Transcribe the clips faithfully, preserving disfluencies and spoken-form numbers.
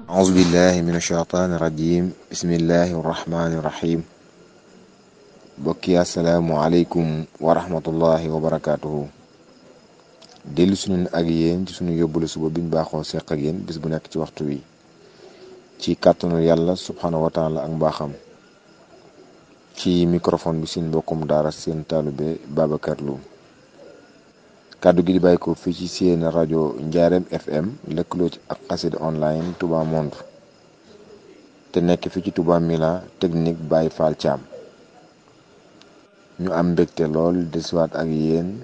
أعوذ بالله من الشيطان الرجيم بسم الله الرحمن الرحيم bokki assalaamu aleykum wa rahmatullahi wa barakaatuhu dellu sunu ak yéen ci sunu yóbbalu suba biñ baaxoo seq ak yéen bis bu nekk ci waxtu wi ci kàttanu yàlla subhanahu wa taala ak mbaaxam ci microphone bi seen mbokkum daara seen taalube Babacar Lo kàddu gi di bàyyi ko fii ci seen rajo Njaareem F M lëkkaloo ci ak xasida online Touba Monde te nekk fii ci Touba Mila technique Baye Fall Thiam ñu am mbégte lool desuwaat ak yéen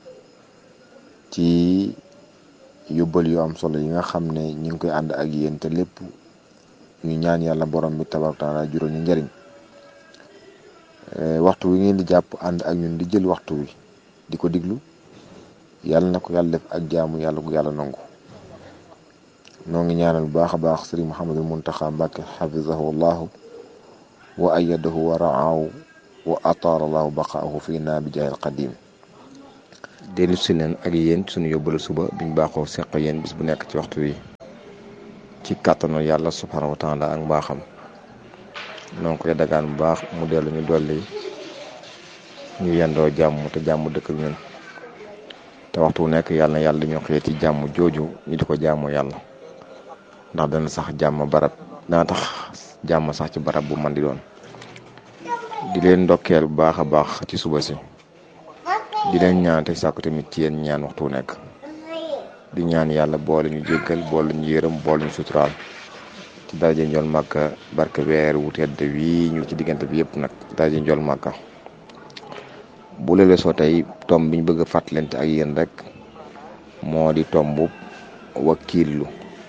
ci yóbbal yu am solo yi nga xam ne ñu ngi koy ànd ak yéen te lépp ñu ñaan yàlla borom bi tabaaraka taala juróom ñu njëriñ waxtu wi ngeen di jàpp ànd ak ñun di jël waxtu wi di ko diglu yàlla na ko yàlla def ak jaamu yàlla gu yàlla nangu noo ngi ñaanal bu baax a baax sëriñ Mouhamadul Muntaxa Mbàkke xafizahu allahu wa ayadahu wa raahu wa ataara allahu baqaahu fii naa bi jaahil qadim dellu si leen ak yéen suñu yóbbalu suba biñ baaxoo seq yéen bis bu nekk ci waxtu wi ci kàttanu yàlla subhanahu wa taala ak mbaaxam noonu koy dagaan bu baax mu dellu ñu dolli ñu yendoo jàmm te jàmm dëkk ak ñun te waxtu wu nekk yàlla na yàlla dañoo xëyee ci jàmm jooju ñu di ko jaamoo yàlla ndax dana sax jàmm barab dana tax jàmm sax ci barab bu man di doon di leen ndokkeel bu baax a baax ci suba si di leen ñaan te sàkku tamit ci yéen ñaan waxtu wu nekk di ñaan yàlla boole ñu jéggal boole ñu yërëm boole ñu suturaal ci daraja njool màkka barke weer wu tedd wii ñu ci diggante bi yëpp nag ci daraja njool màkka bu leele soo tey tomb bi ñu bëgg a fàttalante ak yéen rek moo di tomb wakkiilu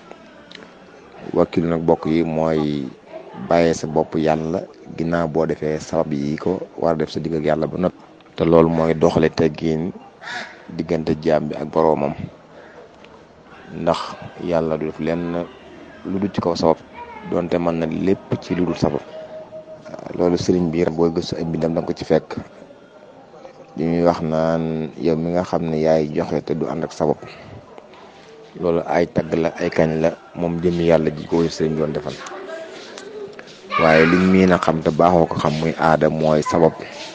wakkiilu nag bokk yi mooy bàyyee sa bopp yàlla ginnaaw boo defee sabab yi ko war a def sa digg ak yàlla ba noppi te loolu mooy doxale teggiin diggante jaam bi ak boroomam ndax yàlla du def lenn lu dul ci kaw sabab donte mën na lépp ci lu dul sabab loolu sëriñ bi boo gëstu ay mbindam danga ko ci fekk li ñuy wax naan yow mi nga xam ne yaay joxe te du ànd ak sabab loolu ay tagg la ay kañ la moom jëmmi yàlla ji ko sëriñ doon defal waaye liñ miin a xam te baaxoo ko xam muy aada mooy sabab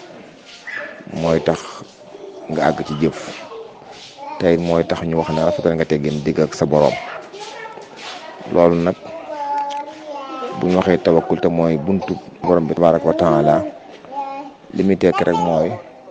mooy tax nga àgg ci jëf tey mooy tax ñu wax ne rafetal nga teggin digg ak sa boroom loolu nag bu ñu waxee tawakkul te mooy buntu borom bi tabaaraka wa taala li muy tekk rek mooy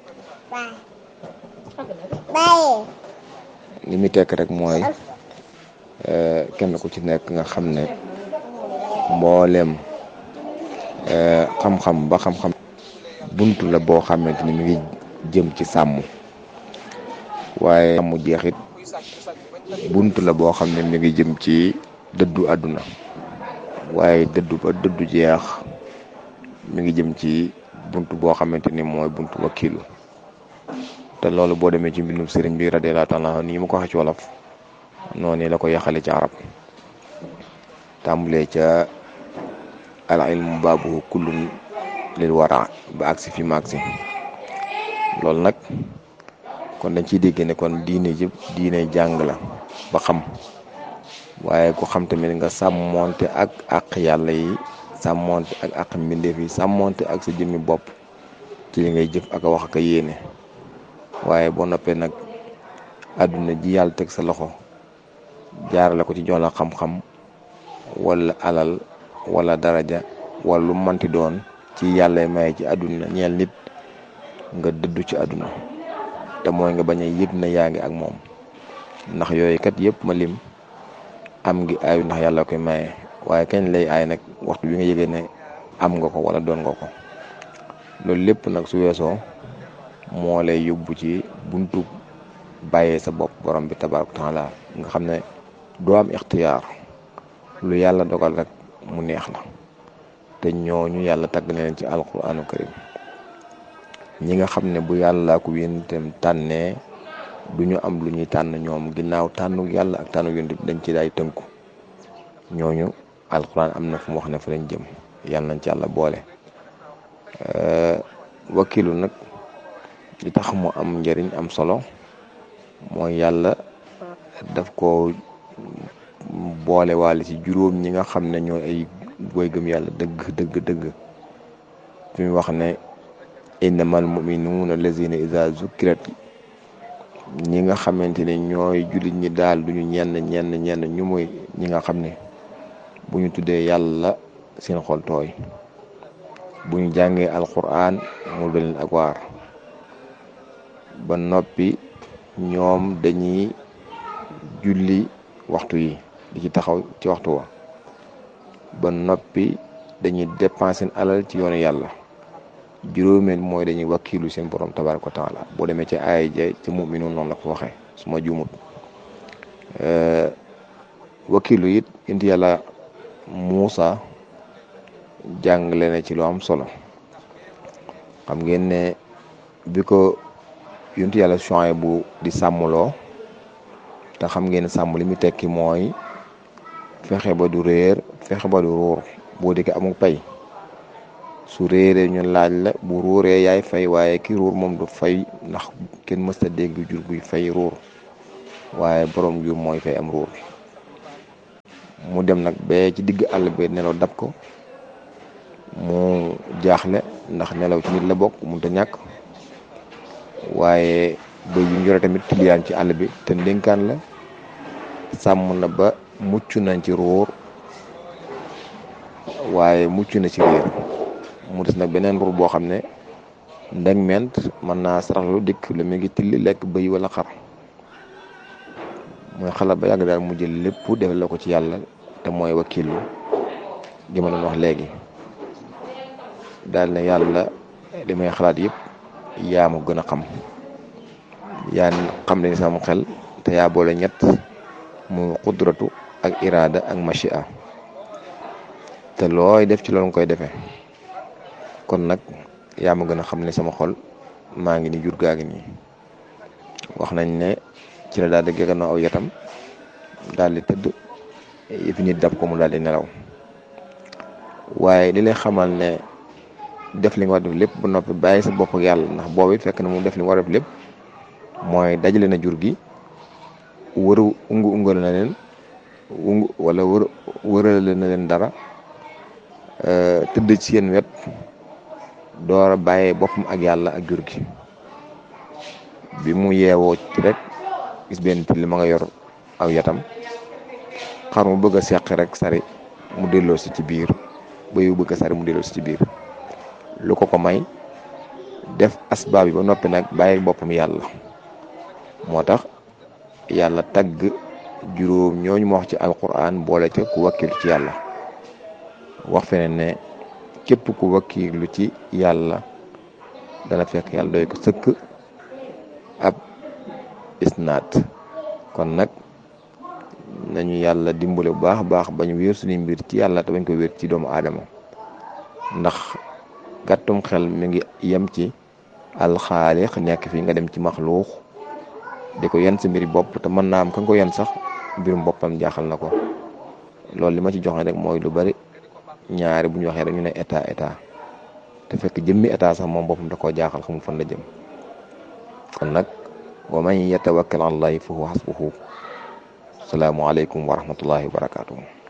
li muy tekk rek mooy kenn ku ci nekk nga xam ne mboolem xam-xam ba xam-xam buntu la boo xamante ni mi ngi jëm ci sàmm waaye sàmm jeexit buntu la boo xam ne mi ngi jëm ci dëddu àdduna waaye dëddu ba dëddu jeex mi ngi jëm ci buntu boo xamante ni mooy buntu wakkiilu te loolu boo demee ci mbindum sëriñ bi radiyallahu taala nii ma ko waxee ci wolof noonu la ko yaxale ci arab tàmbulee ca al ilmu baabu kullun lil wara ba agsi fi ma agsi loolu nag kon dañ ciy dégg ne kon diine yëpp diine jàng la ba xam waaye ku xam tamit nga sàmmonte ak àq yàlla yi sàmmonte ak àq mbindeef yi sàmmonte ak sa jëmmi bopp ci li ngay jëf ak a wax ak a yéene waaye boo noppee nag àdduna ji yàlla teg sa loxo jaarale ko ci jox la xam-xam wala alal wala daraja wala lu manti doon ci yàlla maye ci àdduna ñeel nit nga dëddu ci àdduna te mooy nga bañ a yëg na yaa ngi ak moom ndax yooyu kat yëpp ma lim am ngi aayu ndax yàlla koy maye waaye kañ lay aay nag waxtu bi nga yëgee ne am nga ko wala doon nga ko loolu lépp nag su weesoo moo lay yóbbu ci buntu bàyyee sa bopp borom bi tabaaraka taala nga xam ne doo am ixtiyaar lu yàlla dogal rek mu neex la te ñooñu yàlla tagg na leen ci alquraanu karim ñi nga xam ne bu yàlla ko yónentam tànnee du ñu am lu ñuy tànn ñoom ginnaaw tànnu yàlla ak tànnu yónent dañ ci daay tënku ñooñu alquraan am na fu mu wax ne fa lañ jëm yàlla nañ ci yàlla boole wakkilu nag li tax mu am njëriñ am solo mooy yàlla daf ko boole waale ci juróom ñi nga xam ne ñooy ay way gëm yàlla dëgg dëgg dëgg fi mu wax ne innamal muminuuna lazina iza zukkirat ñi nga xamante ne ñooy jullit ñi daal duñu ñenn ñenn ñenn ñu muy ñi nga xam ne bu ñu tuddee yàlla seen xol tooy bu ñu jàngee alquran mu doon ak waar ba noppi ñoom dañuy julli waxtu yi di ci taxaw ci waxtu wa ba noppi dañuy dépenser alal ci yoonu yàlla juróomeel mooy dañuy wakkilu seen borom tabaraka wa taala boo demee ci aaya ja ci mu'minuun noonu la ko waxee su ma juumut wakkilu it inti yàlla Muusa jàngale na ci lu am solo xam ngeen ne bi ko yonent yàlla Suwayb bu di sàmmloo te xam ngeen sàmm li mu tekki mooy fexe ba du réer fexe ba du ruur boo di ko amul pay su réeree ñu laaj la bu ruuree yaay fay waaye ki ruur moom du fay ndax kenn mësta dégg jur guy fay ruur waaye borom jur mooy fay am ruur mu dem nag ba ci digg àll bi nelaw dab ko mu jaaxle ndax nelaw ci nit la bokk mënut a ñàkk waaye bëy yu njore tamit tiliyaan ci àll bi te ndénkaan la sàmm na ba mucc nañ ci ruur waaye mucc na ci réer mu des nag beneen ruur boo xam ne ndeg ment mën naa saraxlu dikk lu mu ngi tilli lekk bëy wala xar mooy xalaat ba yàgg daal mu jël lépp defal la ko ci yàlla te mooy wakilu gi ma doon wax léegi daal ne yàlla li may xalaat yëpp yaa ma gën a xam yaa xam ne sama xel te yaa boole ñett mu qudratu ak iraada ak machia te looy def ci loolu nga koy defee kon nag yaa ma gën a xam ne sama xol maa ngi ni jur gaa ngi nii wax nañ ne ci la daal di gëgënoo aw yatam daal di tëdd yëfi nit dab ko mu daal di nelaw waaye li lay xamal ne def li nga war def lépp ba noppi bàyyi sa bopp ak yàlla ndax boobu it fekk na mu def li nga war def lépp mooy dajale na jur gi wëru ungu ungal na leen ungu wala wër wërale na leen dara tëdd ci seen wet door a bàyyee boppam ak yàlla ak jur gi bi mu yeewoo ci rek gis benn till ma nga yor aw yatam xar mu bëgg a seq rek sari mu delloo si ci biir ba yu bëgg a sari mu delloo si ci biir lu ko ko may def asbaab yi ba noppi nag bàyyi boppam yàlla moo tax yàlla tagg juróom ñooñu ma wax ci alquran boole ca ku wakkilu ci yàlla wax feneen ne képp ku wakkilu ci yàlla dana fekk yàlla doy ko sëkk ab isnaat kon nag nañu yàlla dimbale bu baax a baax bañu wéer suñu mbir ci yàlla te bañ ko wéer ci doomu aadama ndax gàttum xel mi ngi yem ci alxaaliq nekk fi nga dem ci maxluux di ko yen sa mbiri bopp te mën naa am ka nga ko yen sax mbirum boppam jaaxal na ko loolu li ma ci joxe rek mooy lu bari ñaari bu ñu waxee rek ñu ne état état te fekk jëmmi état sax moom boppam da koo jaaxal xamul fan la jëm kon nag wa man yatawakkal ala llahi fa huwa hasbuhu salaamu aleykum wa rahmatullahi wa barakatuh